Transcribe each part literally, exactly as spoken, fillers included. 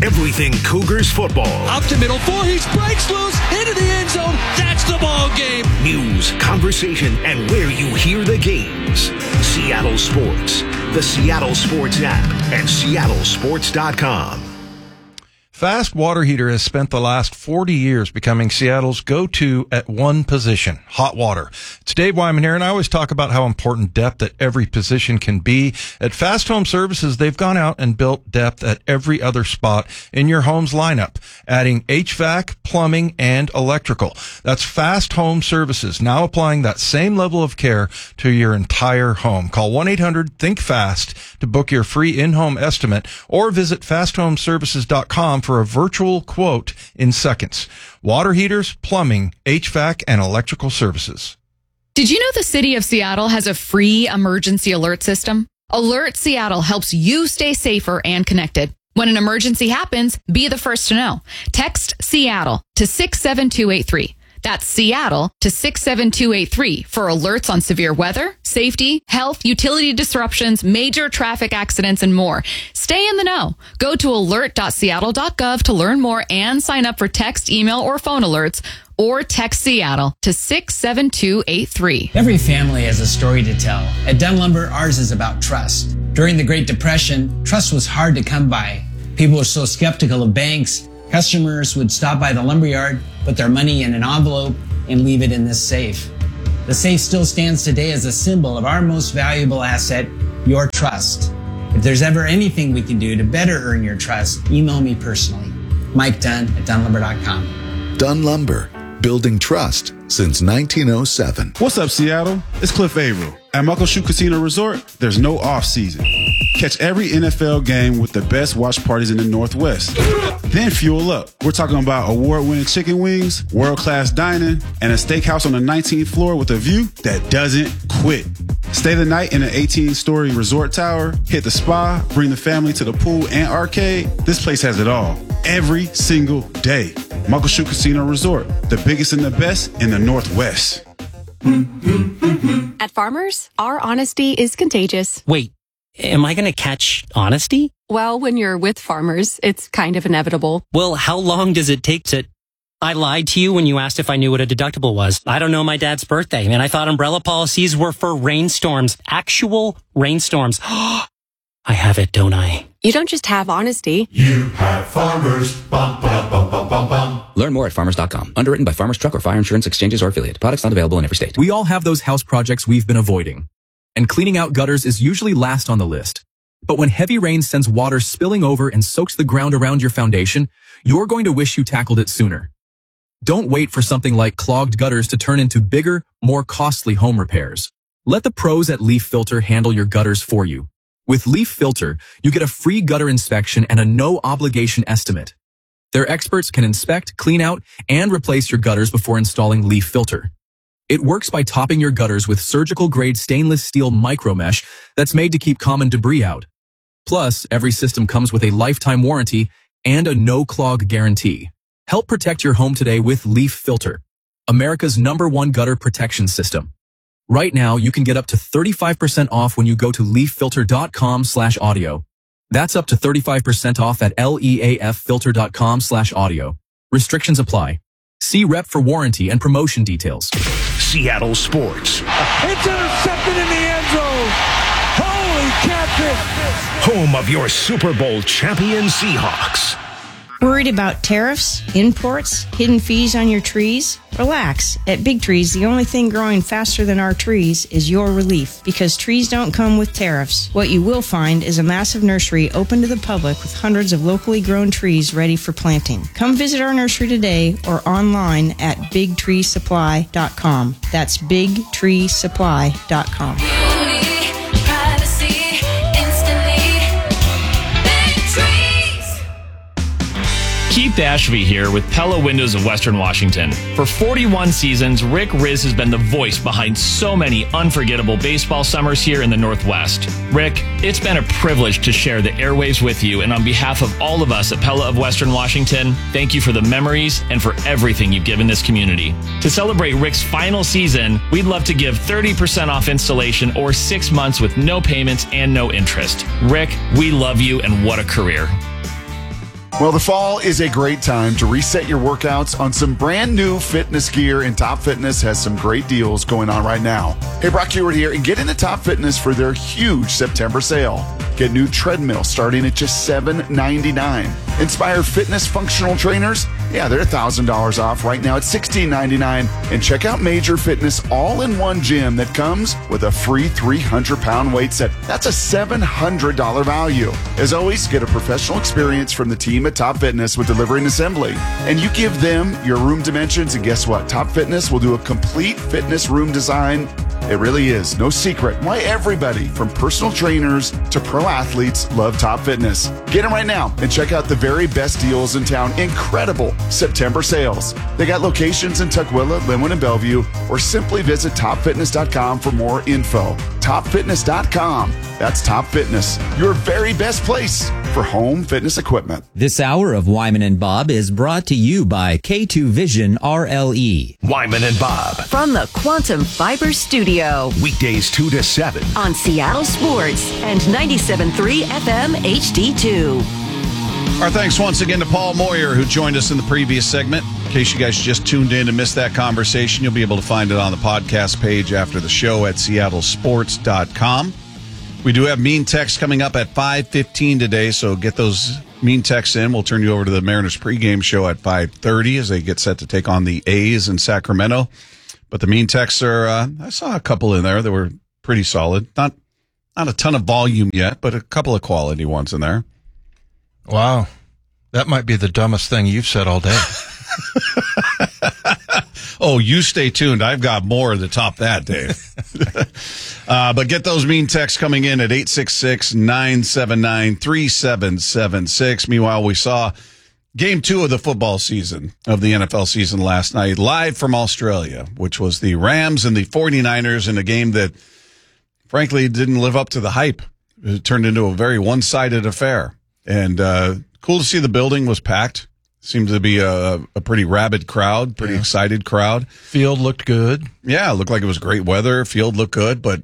Everything Cougars football. Up to middle four, he breaks loose into the end zone. That's the ball game. News, conversation, and where you hear the games. Seattle Sports, the Seattle Sports app, and seattle sports dot com. Fast Water Heater has spent the last forty years becoming Seattle's go-to at one position, hot water. It's Dave Wyman here, and I always talk about how important depth at every position can be. At Fast Home Services, they've gone out and built depth at every other spot in your home's lineup, adding H V A C, plumbing, and electrical. That's Fast Home Services, now applying that same level of care to your entire home. Call one eight hundred think fast to book your free in-home estimate, or visit fast home services dot com for a virtual quote in seconds. Water heaters, plumbing, H V A C, and electrical services. Did you know the city of Seattle has a free emergency alert system? Alert Seattle helps you stay safer and connected. When an emergency happens, be the first to know. Text Seattle to six seven two eight three. That's Seattle to six seven two eight three for alerts on severe weather, safety, health, utility disruptions, major traffic accidents, and more. Stay in the know. Go to alert dot seattle dot gov to learn more and sign up for text, email, or phone alerts, or text Seattle to six seven two eight three. Every family has a story to tell. At Dunn Lumber, ours is about trust. During the Great Depression, trust was hard to come by. People were so skeptical of banks. Customers would stop by the lumberyard, put their money in an envelope, and leave it in this safe. The safe still stands today as a symbol of our most valuable asset, your trust. If there's ever anything we can do to better earn your trust, email me personally. Mike Dunn at dunn lumber dot com. Dunn Lumber, building trust since nineteen oh seven. What's up, Seattle? It's Cliff Averill. At Muckleshoot Casino Resort, there's no off-season. Catch every N F L game with the best watch parties in the Northwest. Then fuel up. We're talking about award-winning chicken wings, world-class dining, and a steakhouse on the nineteenth floor with a view that doesn't quit. Stay the night in an eighteen-story resort tower, hit the spa, bring the family to the pool and arcade. This place has it all, every single day. Muckleshoot Casino Resort, the biggest and the best in the Northwest. At Farmers, our honesty is contagious. Wait, am I going to catch honesty? Well, when you're with Farmers, it's kind of inevitable. Well, how long does it take to... I lied to you when you asked if I knew what a deductible was. I don't know my dad's birthday, and I thought umbrella policies were for rainstorms. Actual rainstorms. I have it, don't I? You don't just have honesty. You have Farmers. Bum, bum, bum, bum, bum, bum. Learn more at farmers dot com. Underwritten by Farmers Truck or Fire Insurance Exchanges or Affiliate. Products not available in every state. We all have those house projects we've been avoiding. And cleaning out gutters is usually last on the list. But when heavy rain sends water spilling over and soaks the ground around your foundation, you're going to wish you tackled it sooner. Don't wait for something like clogged gutters to turn into bigger, more costly home repairs. Let the pros at Leaf Filter handle your gutters for you. With Leaf Filter, you get a free gutter inspection and a no-obligation estimate. Their experts can inspect, clean out, and replace your gutters before installing Leaf Filter. It works by topping your gutters with surgical-grade stainless steel micromesh that's made to keep common debris out. Plus, every system comes with a lifetime warranty and a no-clog guarantee. Help protect your home today with Leaf Filter, America's number one gutter protection system. Right now, you can get up to thirty-five percent off when you go to leaf filter dot com slash audio. That's up to thirty-five percent off at leaf filter dot com slash audio. Restrictions apply. See rep for warranty and promotion details. Seattle Sports. It's intercepted in the end zone. Holy catfish. Home of your Super Bowl champion Seahawks. Worried about tariffs, imports, hidden fees on your trees? Relax. At Big Trees, the only thing growing faster than our trees is your relief, because trees don't come with tariffs. What you will find is a massive nursery open to the public with hundreds of locally grown trees ready for planting. Come visit our nursery today or online at big tree supply dot com. That's big tree supply dot com. Keith Ashby here with Pella Windows of Western Washington. For forty-one seasons, Rick Riz has been the voice behind so many unforgettable baseball summers here in the Northwest. Rick, it's been a privilege to share the airwaves with you, and on behalf of all of us at Pella of Western Washington, thank you for the memories and for everything you've given this community. To celebrate Rick's final season, we'd love to give thirty percent off installation or six months with no payments and no interest. Rick, we love you, and what a career. Well, the fall is a great time to reset your workouts on some brand new fitness gear, and Top Fitness has some great deals going on right now. Hey, Brock Hewitt here, and get into Top Fitness for their huge September sale. Get new treadmill starting at just seven ninety-nine. Inspire Fitness functional trainers, yeah, they're one thousand dollars off right now at sixteen ninety-nine. And check out Major Fitness all-in-one gym that comes with a free three hundred pound weight set. That's a seven hundred dollars value. As always, get a professional experience from the team at Top Fitness with delivery and assembly. And you give them your room dimensions, and guess what? Top Fitness will do a complete fitness room design. It really is no secret why everybody from personal trainers to pro athletes love Top Fitness. Get in right now and check out the very best deals in town. Incredible September sales. They got locations in Tukwila, Linwood, and Bellevue, or simply visit top fitness dot com for more info. top fitness dot com. That's Top Fitness, your very best place for home fitness equipment. This hour of Wyman and Bob is brought to you by K two Vision R L E. Wyman and Bob. From the Quantum Fiber Studio. Weekdays two to seven. On Seattle Sports and ninety-seven point three F M H D two. Our thanks once again to Paul Moyer, who joined us in the previous segment. In case you guys just tuned in and missed that conversation, you'll be able to find it on the podcast page after the show at seattle sports dot com. We do have mean text coming up at five fifteen today, so get those mean texts in. We'll turn you over to the Mariners pregame show at five thirty as they get set to take on the A's in Sacramento. But the mean texts are, uh, I saw a couple in there that were pretty solid. Not, not a ton of volume yet, but a couple of quality ones in there. Wow. That might be the dumbest thing you've said all day. Oh, you stay tuned. I've got more to top that, Dave. uh, but get those mean texts coming in at eight six six, nine seven nine, three seven seven six. Meanwhile, we saw game two of the football season, of the N F L season last night, live from Australia, which was the Rams and the forty-niners in a game that, frankly, didn't live up to the hype. It turned into a very one-sided affair. And uh, cool to see the building was packed. Seemed to be a, a pretty rabid crowd, pretty yeah. excited crowd. Field looked good. Yeah, it looked like it was great weather. Field looked good, but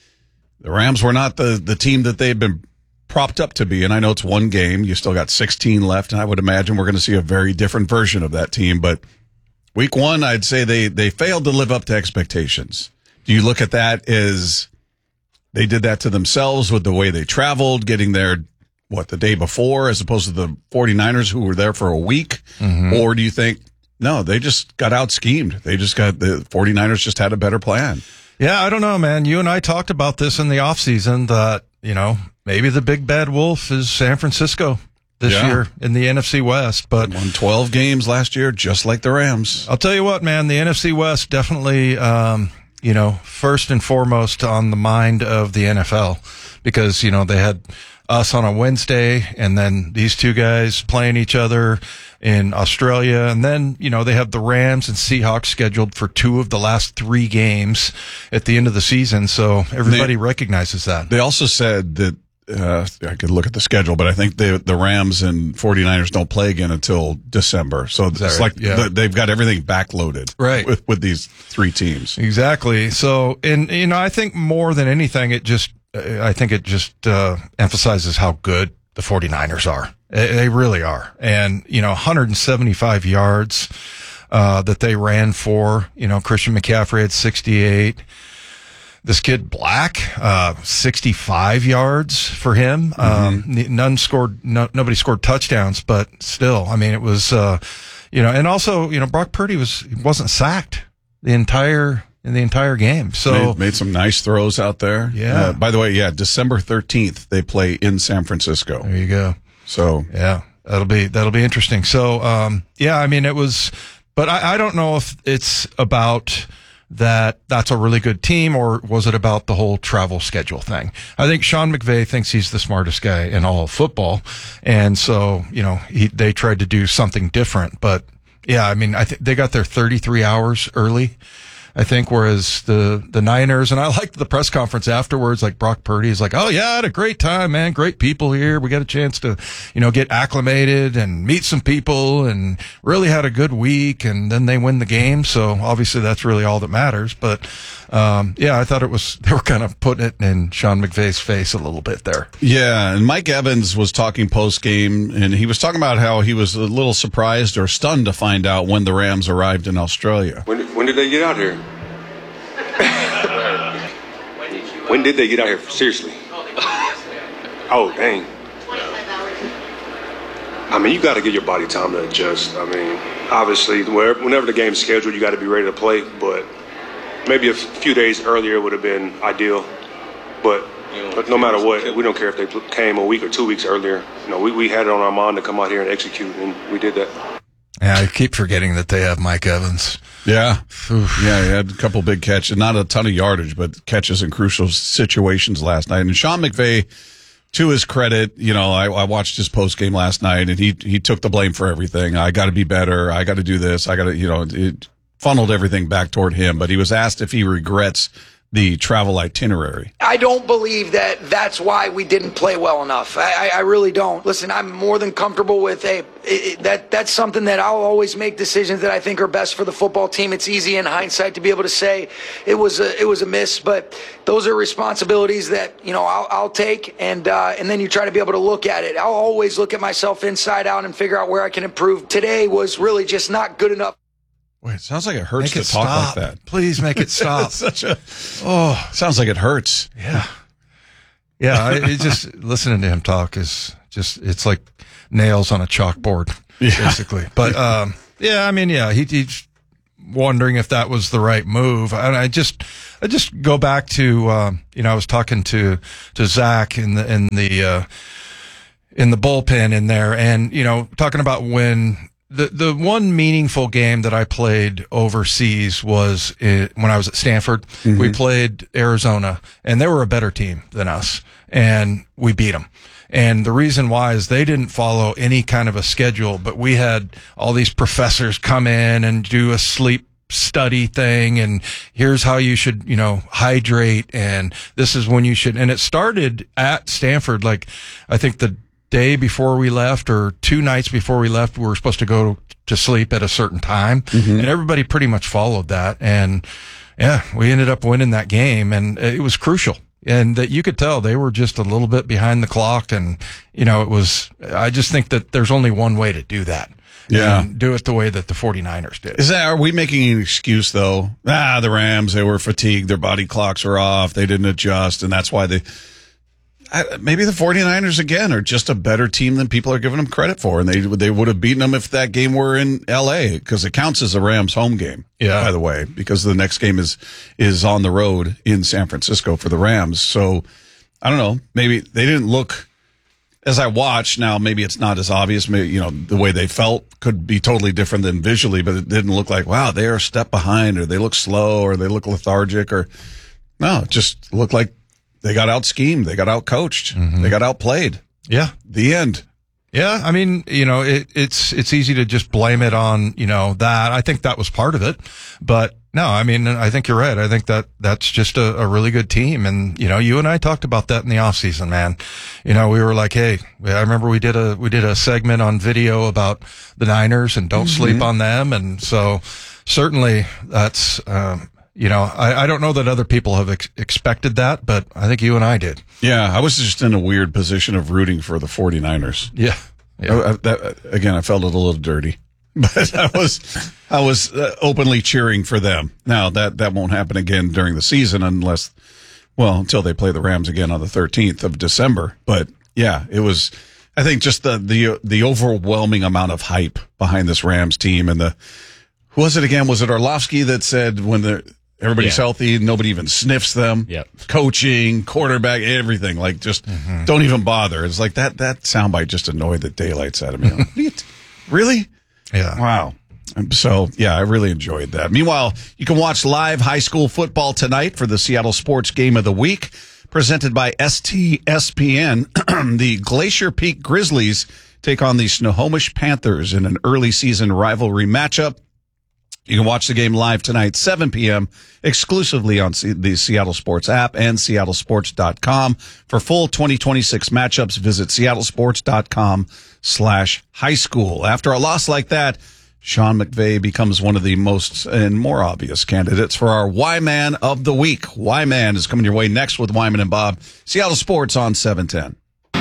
the Rams were not the, the team that they've been propped up to be. And I know it's one game. You still got sixteen left, and I would imagine we're going to see a very different version of that team. But week one, I'd say they, they failed to live up to expectations. Do you look at that as they did that to themselves with the way they traveled, getting there what, the day before, as opposed to the forty-niners who were there for a week? Mm-hmm. Or do you think, no, they just got out schemed? They just got, the forty-niners just had a better plan. Yeah, I don't know, man. You and I talked about this in the offseason that, you know, maybe the big bad wolf is San Francisco this yeah. year in the N F C West. But won twelve games last year, just like the Rams. I'll tell you what, man, the N F C West definitely, um, you know, first and foremost on the mind of the N F L, because, you know, they had us on a Wednesday, and then these two guys playing each other in Australia. And then, you know, they have the Rams and Seahawks scheduled for two of the last three games at the end of the season. So everybody they, recognizes that. They also said that, uh, I could look at the schedule, but I think they, the Rams and forty-niners don't play again until December. So it's right? like yeah. the, they've got everything backloaded right. with, with these three teams. Exactly. So, and, you know, I think more than anything, it just, I think it just uh, emphasizes how good the forty-niners are. They really are. And, you know, one hundred seventy-five yards uh, that they ran for. You know, Christian McCaffrey had sixty-eight. This kid Black, uh, sixty-five yards for him. Mm-hmm. Um, none scored, no, nobody scored touchdowns, but still, I mean, it was, uh, you know, and also, you know, Brock Purdy was, wasn't sacked the entire in the entire game. So made, made some nice throws out there. Yeah. Uh, by the way, yeah, December thirteenth they play in San Francisco. There you go. So yeah, that'll be that'll be interesting. So um, yeah, I mean it was, but I, I don't know if it's about that. That's a really good team, or was it about the whole travel schedule thing? I think Sean McVay thinks he's the smartest guy in all of football, and so you know he they tried to do something different. But yeah, I mean I think they got there thirty-three hours early. I think, whereas the, the Niners, and I liked the press conference afterwards, like Brock Purdy is like, oh yeah, I had a great time, man. Great people here. We got a chance to, you know, get acclimated and meet some people and really had a good week. And then they win the game. So obviously that's really all that matters. But, um, yeah, I thought it was, they were kind of putting it in Sean McVay's face a little bit there. Yeah. And Mike Evans was talking post game, and he was talking about how he was a little surprised or stunned to find out when the Rams arrived in Australia. When did, when did they get out here? When did they get out here? Seriously. Oh, dang. I mean, you got to give your body time to adjust. I mean, obviously, whenever the game's scheduled, you got to be ready to play. But maybe a few days earlier would have been ideal. But, but no matter what, we don't care if they came a week or two weeks earlier. You know, we, we had it on our mind to come out here and execute, and we did that. Yeah, I keep forgetting that they have Mike Evans. Yeah. Oof. Yeah, he had a couple big catches. Not a ton of yardage, but catches in crucial situations last night. And Sean McVay, to his credit, you know, I, I watched his post game last night, and he he took the blame for everything. I got to be better. I got to do this. I got to, you know, it funneled everything back toward him. But he was asked if he regrets the travel itinerary. I don't believe that that's why we didn't play well enough. I, I, I really don't. Listen, I'm more than comfortable with, hey, it, it, that that's something that I'll always make decisions that I think are best for the football team. It's easy in hindsight to be able to say it was a, it was a miss, but those are responsibilities that, you know, I'll, I'll take, and uh, and then you try to be able to look at it. I'll always look at myself inside out and figure out where I can improve. Today was really just not good enough. Wait, it sounds like it hurts make to it talk stop. like that. Please make it stop. Such a oh, sounds like it hurts. Yeah, yeah. I, it just listening to him talk is just it's like nails on a chalkboard, yeah. basically. But um, yeah, I mean, yeah, he, he's wondering if that was the right move, and I just I just go back to um, you know I was talking to to Zach in the in the uh, in the bullpen in there, and you know talking about when. The the one meaningful game that I played overseas was in, when I was at Stanford. Mm-hmm. We played Arizona, and they were a better team than us, and we beat them. And the reason why is they didn't follow any kind of a schedule, but we had all these professors come in and do a sleep study thing, and here's how you should, you know, hydrate, and this is when you should. And it started at Stanford, like I think the day before we left or two nights before we left, we were supposed to go to sleep at a certain time, mm-hmm. and everybody pretty much followed that. And yeah, we ended up winning that game, and it was crucial. And that you could tell they were just a little bit behind the clock. And, you know, it was, I just think that there's only one way to do that. Yeah. And do it the way that the 49ers did. Is that, are we making an excuse though? Ah, the Rams, they were fatigued. Their body clocks were off. They didn't adjust. And that's why they, I, maybe the 49ers again are just a better team than people are giving them credit for. And they, they would have beaten them if that game were in L A, because it counts as a Rams home game. Yeah. By the way, because the next game is, is on the road in San Francisco for the Rams. So I don't know. Maybe they didn't look, as I watched now, maybe it's not as obvious. Maybe, you know, the way they felt could be totally different than visually, but it didn't look like, wow, they are a step behind, or they look slow, or they look lethargic, or no, it just looked like they got out schemed. They got out coached. Mm-hmm. They got outplayed. Yeah. The end. Yeah. I mean, you know, it, it's, it's easy to just blame it on, you know, that. I think that was part of it, but no, I mean, I think you're right. I think that that's just a, a really good team. And, you know, you and I talked about that in the off season, man. You know, we were like, hey, I remember we did a, we did a segment on video about the Niners and don't mm-hmm. sleep on them. And so certainly that's, um, you know, I, I don't know that other people have ex- expected that, but I think you and I did. Yeah, I was just in a weird position of rooting for the 49ers. Yeah. yeah. I, I, that, again, I felt it a little dirty, but I was I was uh, openly cheering for them. Now, that, that won't happen again during the season unless, well, until they play the Rams again on the thirteenth of December. But, yeah, it was, I think, just the the the overwhelming amount of hype behind this Rams team. And the, who was it again? Was it Orlovsky that said when the everybody's yeah. healthy, nobody even sniffs them. Yep. Coaching, quarterback, everything. Like, just mm-hmm. don't even bother. It's like that that soundbite just annoyed the daylights out of me. Like, really? Yeah. Wow. So, yeah, I really enjoyed that. Meanwhile, you can watch live high school football tonight for the Seattle Sports Game of the Week, presented by S T S P N. The Glacier Peak Grizzlies take on the Snohomish Panthers in an early season rivalry matchup. You can watch the game live tonight, seven p.m., exclusively on C- the Seattle Sports app and seattle sports dot com. For full twenty twenty-six matchups, visit seattle sports dot com slash high school. After a loss like that, Sean McVay becomes one of the most and more obvious candidates for our Y-Man of the Week. Y-Man is coming your way next with Wyman and Bob. Seattle Sports on seven ten.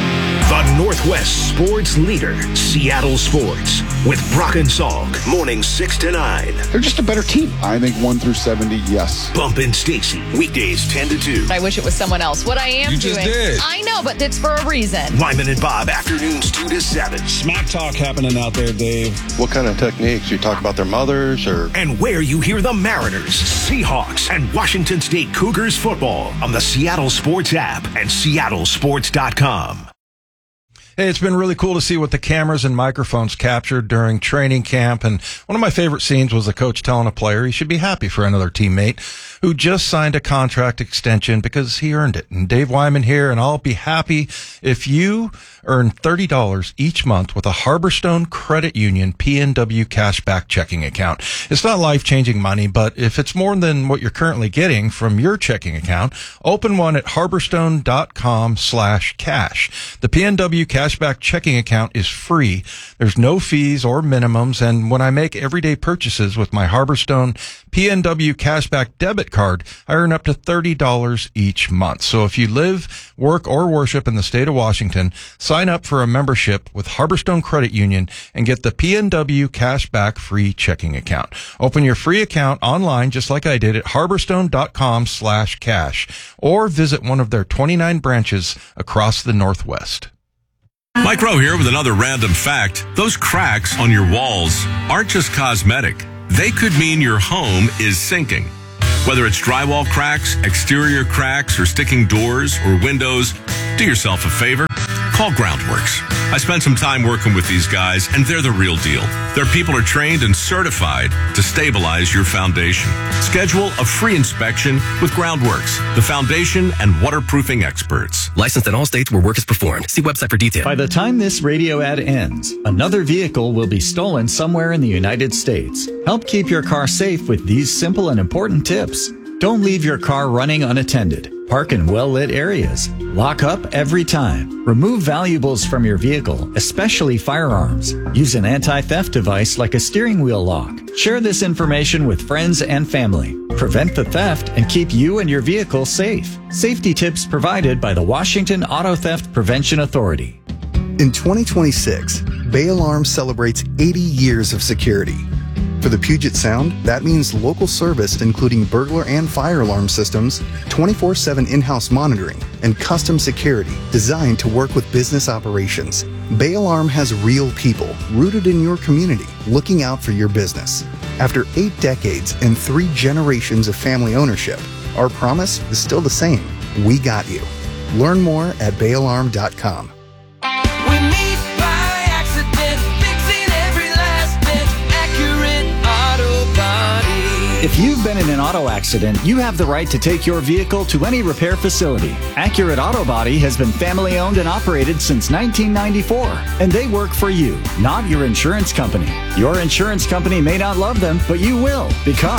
The Northwest sports leader, Seattle Sports, with Brock and Salk, mornings six to nine. They're just a better team. I think one through seventy, yes. Bump and Stacy, weekdays ten to two. I wish it was someone else. What I am You doing. just did. I know, but it's for a reason. Wyman and Bob, afternoons two to seven. Smack talk happening out there, Dave. What kind of techniques? You talk about their mothers or? And where you hear the Mariners, Seahawks, and Washington State Cougars football on the Seattle Sports app and seattle sports dot com. Hey, it's been really cool to see what the cameras and microphones captured during training camp. And one of my favorite scenes was the coach telling a player he should be happy for another teammate who just signed a contract extension because he earned it. And Dave Wyman here, and I'll be happy if you earn thirty dollars each month with a Harborstone Credit Union P N W cashback checking account. It's not life-changing money, but if it's more than what you're currently getting from your checking account, open one at harborstone dot com slash cash. The P N W cashback checking account is free. There's no fees or minimums, and when I make everyday purchases with my Harborstone P N W cashback debit card, I earn up to thirty dollars each month. So if you live, work, or worship in the state of Washington, sign up for a membership with Harborstone Credit Union and get the P N W cashback free checking account. Open your free account online just like I did at harborstone dot com slash cash or visit one of their twenty-nine branches across the Northwest. Mike Rowe here with another random fact. Those cracks on your walls aren't just cosmetic. They could mean your home is sinking. Whether it's drywall cracks, exterior cracks, or sticking doors or windows, do yourself a favor. Call Groundworks. I spent some time working with these guys, and they're the real deal. Their people are trained and certified to stabilize your foundation. Schedule a free inspection with Groundworks, the foundation and waterproofing experts. Licensed in all states where work is performed. See website for details. By the time this radio ad ends, another vehicle will be stolen somewhere in the United States. Help keep your car safe with these simple and important tips. Don't leave your car running unattended. Park in well-lit areas. Lock up every time. Remove valuables from your vehicle, especially firearms. Use an anti-theft device like a steering wheel lock. Share this information with friends and family. Prevent the theft and keep you and your vehicle safe. Safety tips provided by the Washington Auto Theft Prevention Authority. In twenty twenty-six, Bay Alarm celebrates eighty years of security. For the Puget Sound, that means local service including burglar and fire alarm systems, twenty-four seven in-house monitoring, and custom security designed to work with business operations. Bay Alarm has real people rooted in your community looking out for your business. After eight decades and three generations of family ownership, our promise is still the same. We got you. Learn more at bay alarm dot com. If you've been in an auto accident, you have the right to take your vehicle to any repair facility. Accurate Auto Body has been family owned and operated since nineteen ninety-four, and they work for you, not your insurance company. Your insurance company may not love them, but you will, because